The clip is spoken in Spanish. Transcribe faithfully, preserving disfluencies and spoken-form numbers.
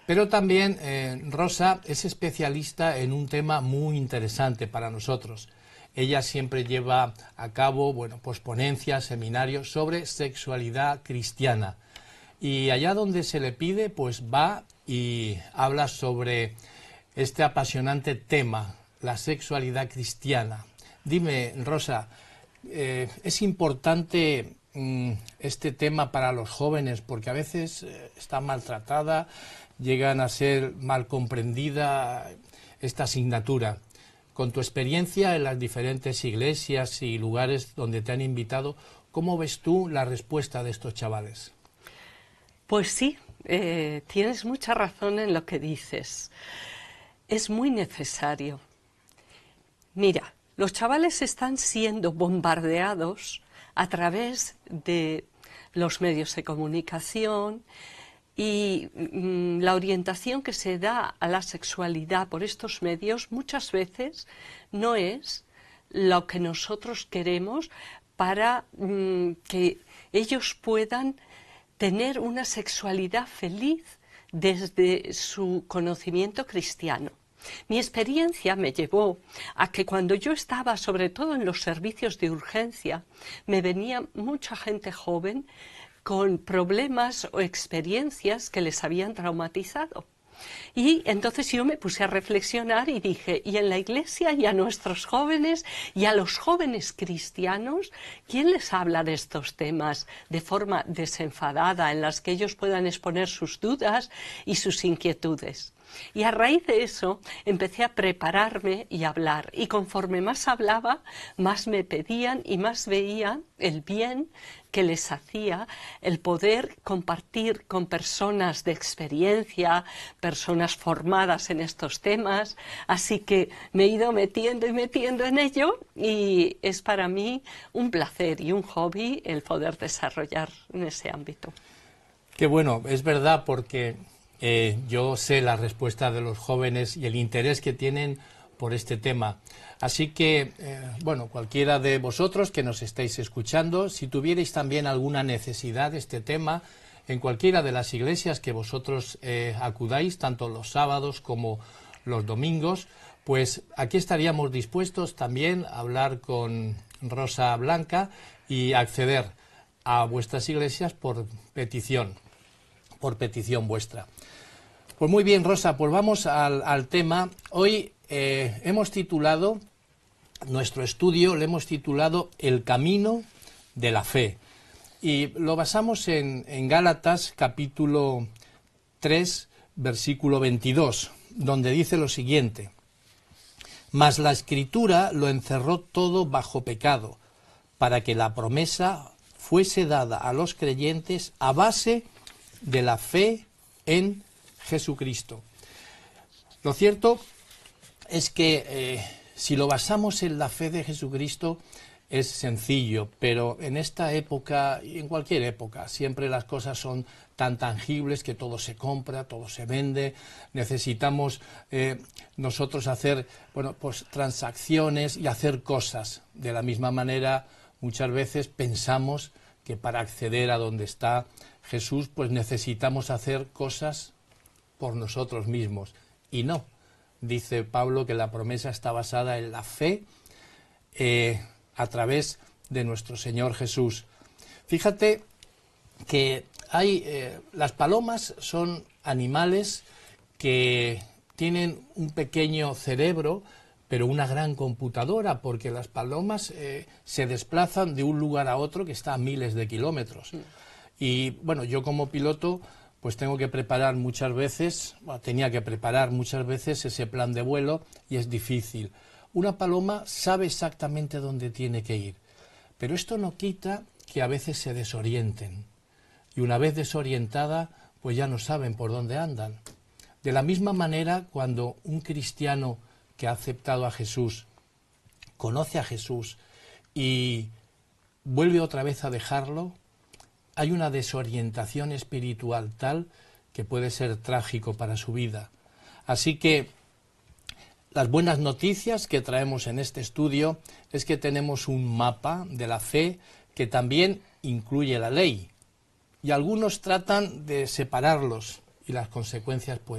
Pero también eh, Rosa es especialista en un tema muy interesante para nosotros. Ella siempre lleva a cabo, bueno, pues ponencias, seminarios sobre sexualidad cristiana. Y allá donde se le pide, pues va y habla sobre este apasionante tema, la sexualidad cristiana. Dime, Rosa, eh, ¿es importante mm, este tema para los jóvenes? Porque a veces eh, está maltratada, llegan a ser mal comprendida esta asignatura. Con tu experiencia en las diferentes iglesias y lugares donde te han invitado, ¿cómo ves tú la respuesta de estos chavales? Pues sí, eh, tienes mucha razón en lo que dices. Es muy necesario. Mira, los chavales están siendo bombardeados a través de los medios de comunicación y mm, la orientación que se da a la sexualidad por estos medios muchas veces no es lo que nosotros queremos para mm, que ellos puedan tener una sexualidad feliz desde su conocimiento cristiano. Mi experiencia me llevó a que cuando yo estaba, sobre todo en los servicios de urgencia, me venía mucha gente joven con problemas o experiencias que les habían traumatizado. Y entonces yo me puse a reflexionar y dije, y en la iglesia y a nuestros jóvenes y a los jóvenes cristianos, ¿quién les habla de estos temas de forma desenfadada, en las que ellos puedan exponer sus dudas y sus inquietudes? Y a raíz de eso empecé a prepararme y a hablar, y conforme más hablaba, más me pedían y más veía el bien que les hacía el poder compartir con personas de experiencia, personas formadas en estos temas, así que me he ido metiendo y metiendo en ello, y es para mí un placer y un hobby el poder desarrollar en ese ámbito. Qué bueno, es verdad, porque Eh, yo sé la respuesta de los jóvenes y el interés que tienen por este tema. Así que, eh, bueno, cualquiera de vosotros que nos estáis escuchando, si tuvierais también alguna necesidad de este tema, en cualquiera de las iglesias que vosotros eh, acudáis, tanto los sábados como los domingos, pues aquí estaríamos dispuestos también a hablar con Rosa Blanca y acceder a vuestras iglesias por petición, por petición vuestra. Pues muy bien, Rosa, pues vamos al, al tema. Hoy eh, hemos titulado, nuestro estudio le hemos titulado El camino de la fe. Y lo basamos en, en Gálatas capítulo tres, versículo veintidós, donde dice lo siguiente: Mas la Escritura lo encerró todo bajo pecado, para que la promesa fuese dada a los creyentes a base de la fe en Jesucristo. Lo cierto es que eh, si lo basamos en la fe de Jesucristo es sencillo, pero en esta época y en cualquier época siempre las cosas son tan tangibles que todo se compra, todo se vende. Necesitamos eh, nosotros hacer, bueno, pues transacciones y hacer cosas. De la misma manera, muchas veces pensamos que para acceder a donde está Jesús, pues necesitamos hacer cosas por nosotros mismos. Y no, dice Pablo que la promesa está basada en la fe eh, a través de nuestro Señor Jesús. Fíjate que hay, eh, las palomas son animales que tienen un pequeño cerebro, pero una gran computadora, porque las palomas eh, se desplazan de un lugar a otro que está a miles de kilómetros. Y bueno, yo como piloto pues tengo que preparar muchas veces, bueno, tenía que preparar muchas veces ese plan de vuelo y es difícil. Una paloma sabe exactamente dónde tiene que ir, pero esto no quita que a veces se desorienten. Y una vez desorientada, pues ya no saben por dónde andan. De la misma manera, cuando un cristiano que ha aceptado a Jesús, conoce a Jesús y vuelve otra vez a dejarlo, hay una desorientación espiritual tal que puede ser trágico para su vida. Así que las buenas noticias que traemos en este estudio es que tenemos un mapa de la fe que también incluye la ley. Y algunos tratan de separarlos y las consecuencias pueden